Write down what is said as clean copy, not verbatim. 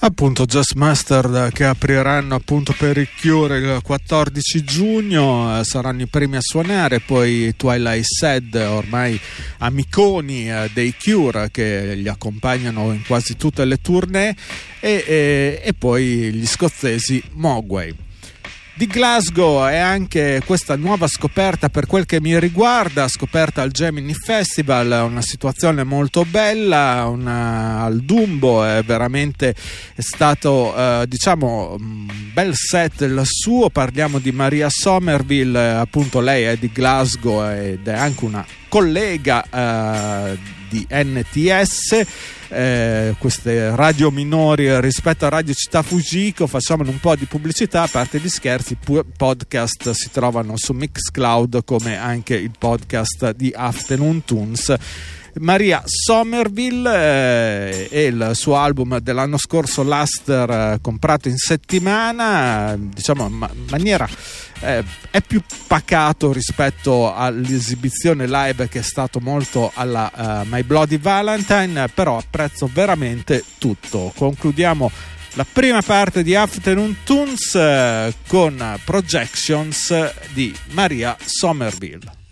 Appunto Just Mustard, che apriranno appunto per il Cure il 14 giugno, saranno i primi a suonare, poi Twilight Sad, ormai amiconi dei Cure, che li accompagnano in quasi tutte le tournée, e poi gli scozzesi Mogwai. Di Glasgow è anche questa nuova scoperta per quel che mi riguarda, scoperta al Gemini Festival, una situazione molto bella, al Dumbo è stato un bel set il suo. Parliamo di Maria Somerville, appunto lei è di Glasgow ed è anche una collega di NTS, queste radio minori rispetto a Radio Città Fujiko. Facciamo un po' di pubblicità. A parte gli scherzi, podcast si trovano su Mixcloud, come anche il podcast di Afternoon Tunes. Maria Somerville e il suo album dell'anno scorso, Luster, comprato in settimana, diciamo in maniera è più pacato rispetto all'esibizione live, che è stato molto alla My Bloody Valentine, però apprezzo veramente tutto. Concludiamo la prima parte di Afternoon Tunes con Projections di Maria Somerville.